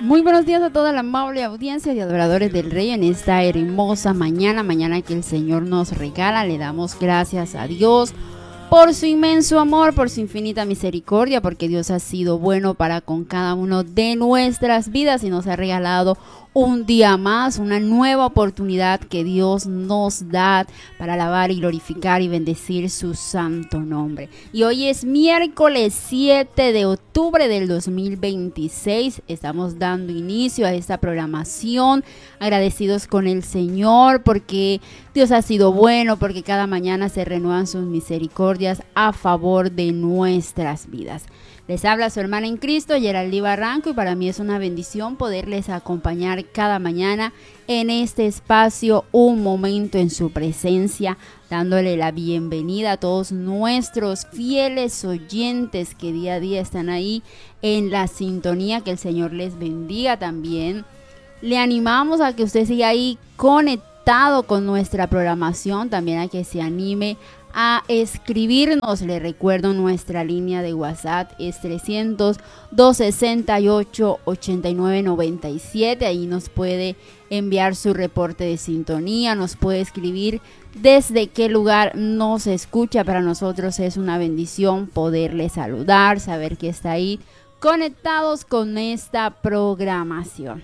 Muy buenos días a toda la amable audiencia de adoradores del Rey en esta hermosa mañana que el Señor nos regala. Le damos gracias a Dios por su inmenso amor, por su infinita misericordia, porque Dios ha sido bueno para con cada uno de nuestras vidas y nos ha regalado un día más, una nueva oportunidad que Dios nos da para alabar y glorificar y bendecir su santo nombre. Y hoy es miércoles 7 de octubre del 2026. Estamos dando inicio a esta programación, agradecidos con el Señor porque Dios ha sido bueno, porque cada mañana se renuevan sus misericordias a favor de nuestras vidas. Les habla su hermana en Cristo, Geraldí Barranco, y para mí es una bendición poderles acompañar cada mañana en este espacio, un momento en su presencia, dándole la bienvenida a todos nuestros fieles oyentes que día a día están ahí en la sintonía. Que el Señor les bendiga también. Le animamos a que usted siga ahí conectado con nuestra programación, también a que se anime a escribirnos. Le recuerdo nuestra línea de WhatsApp es 300-268-8997. Ahí nos puede enviar su reporte de sintonía, nos puede escribir desde qué lugar nos escucha. Para nosotros es una bendición poderle saludar, saber que está ahí conectados con esta programación.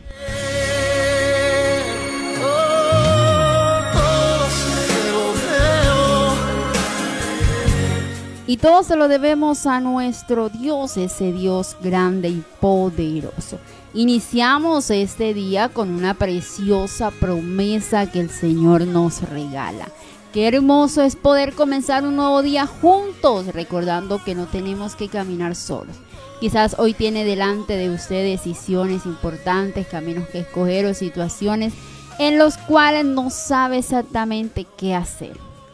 Y todo se lo debemos a nuestro Dios, ese Dios grande y poderoso. Iniciamos este día con una preciosa promesa que el Señor nos regala. Qué hermoso es poder comenzar un nuevo día juntos, recordando que no tenemos que caminar solos. Quizás hoy tiene delante de usted decisiones importantes, caminos que escoger o situaciones en los cuales no sabe exactamente qué hacer.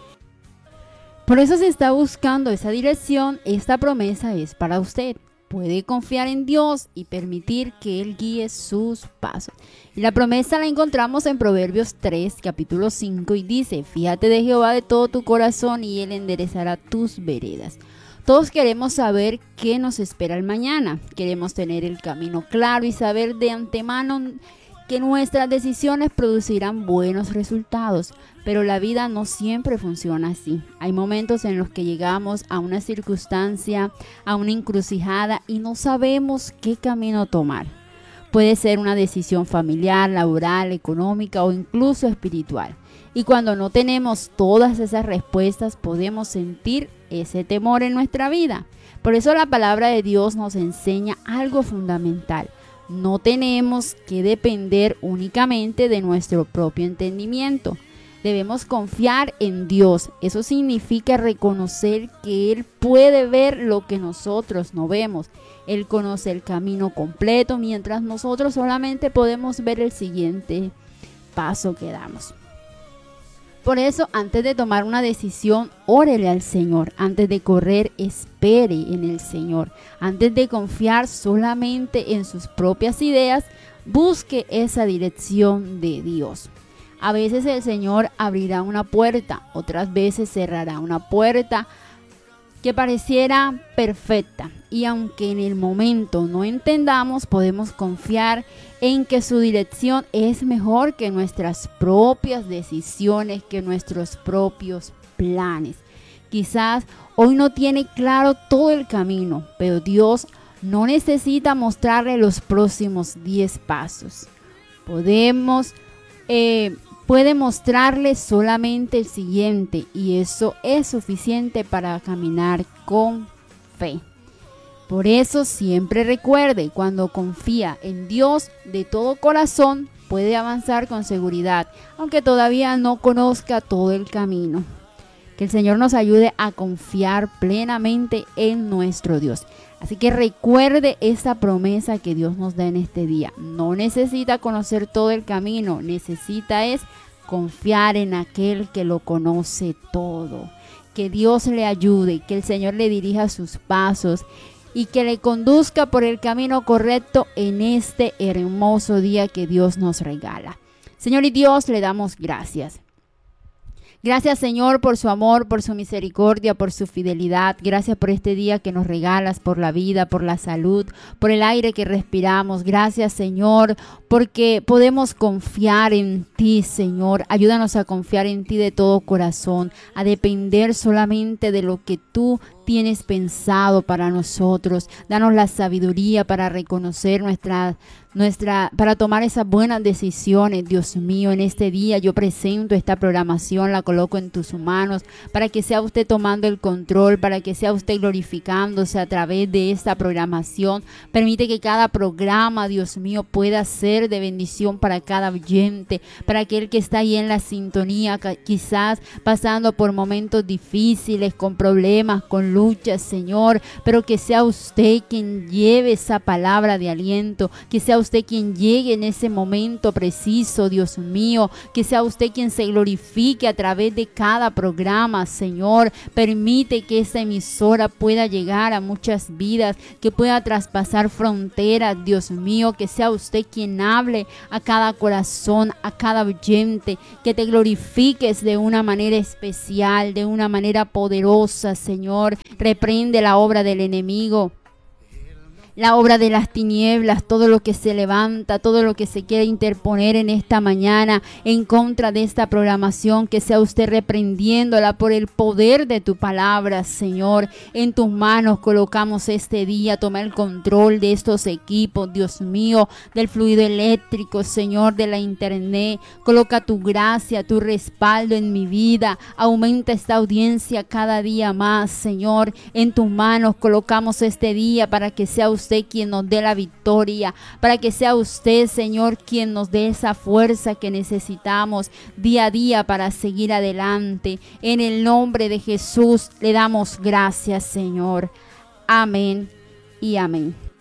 Por eso, si está buscando esa dirección, esta promesa es para usted. Puede confiar en Dios y permitir que Él guíe sus pasos. Y la promesa la encontramos en Proverbios 3, capítulo 5, y dice: fíjate de Jehová de todo tu corazón y Él enderezará tus veredas. Todos queremos saber qué nos espera el mañana. Queremos tener el camino claro y saber de antemano que nuestras decisiones producirán buenos resultados, pero la vida no siempre funciona así. Hay momentos en los que llegamos a una circunstancia, a una encrucijada y no sabemos qué camino tomar. Puede ser una decisión familiar, laboral, económica o incluso espiritual. Y cuando no tenemos todas esas respuestas, podemos sentir ese temor en nuestra vida. Por eso la palabra de Dios nos enseña algo fundamental. No tenemos que depender únicamente de nuestro propio entendimiento. Debemos confiar en Dios. Eso significa reconocer que Él puede ver lo que nosotros no vemos. Él conoce el camino completo, mientras nosotros solamente podemos ver el siguiente paso que damos. Por eso, antes de tomar una decisión, órele al Señor. Antes de correr, espere en el Señor. Antes de confiar solamente en sus propias ideas, busque esa dirección de Dios. A veces el Señor abrirá una puerta, otras veces cerrará una puerta que pareciera perfecta. Y aunque en el momento no entendamos, podemos confiar en que su dirección es mejor que nuestras propias decisiones, que nuestros propios planes. Quizás hoy no tiene claro todo el camino, pero Dios no necesita mostrarle los próximos 10 pasos. Puede mostrarle solamente el siguiente, y eso es suficiente para caminar con fe. Por eso siempre recuerde, cuando confía en Dios de todo corazón, puede avanzar con seguridad, aunque todavía no conozca todo el camino. Que el Señor nos ayude a confiar plenamente en nuestro Dios. Así que recuerde esta promesa que Dios nos da en este día. No necesita conocer todo el camino, necesita es confiar en aquel que lo conoce todo. Que Dios le ayude, que el Señor le dirija sus pasos y que le conduzca por el camino correcto en este hermoso día que Dios nos regala. Señor y Dios, le damos gracias. Gracias, Señor, por su amor, por su misericordia, por su fidelidad. Gracias por este día que nos regalas, por la vida, por la salud, por el aire que respiramos. Gracias, Señor, porque podemos confiar en ti, Señor. Ayúdanos a confiar en ti de todo corazón, a depender solamente de lo que tú tienes pensado para nosotros. Danos la sabiduría para reconocer para tomar esas buenas decisiones. Dios mío, en este día yo presento esta programación, la coloco en tus manos, para que sea usted tomando el control, para que sea usted glorificándose a través de esta programación. Permite que cada programa, Dios mío, pueda ser de bendición para cada oyente, para aquel que está ahí en la sintonía, quizás pasando por momentos difíciles, con problemas, con luchas, Señor, pero que sea usted quien lleve esa palabra de aliento, que sea usted quien llegue en ese momento preciso, Dios mío, que sea usted quien se glorifique a través de cada programa, Señor. Permite que esta emisora pueda llegar a muchas vidas, que pueda traspasar fronteras, Dios mío, que sea usted quien hable a cada corazón, a cada oyente, que te glorifiques de una manera especial, de una manera poderosa, Señor. Reprende la obra del enemigo, la obra de las tinieblas, todo lo que se levanta, todo lo que se quiere interponer en esta mañana en contra de esta programación, que sea usted reprendiéndola por el poder de tu palabra, Señor. En tus manos colocamos este día, toma el control de estos equipos, Dios mío, del fluido eléctrico, Señor, de la internet. Coloca tu gracia, tu respaldo en mi vida, aumenta esta audiencia cada día más, Señor. En tus manos colocamos este día para que sea usted quien nos dé la victoria, para que sea usted, Señor, quien nos dé esa fuerza que necesitamos día a día para seguir adelante. En el nombre de Jesús le damos gracias, Señor. Amén y amén.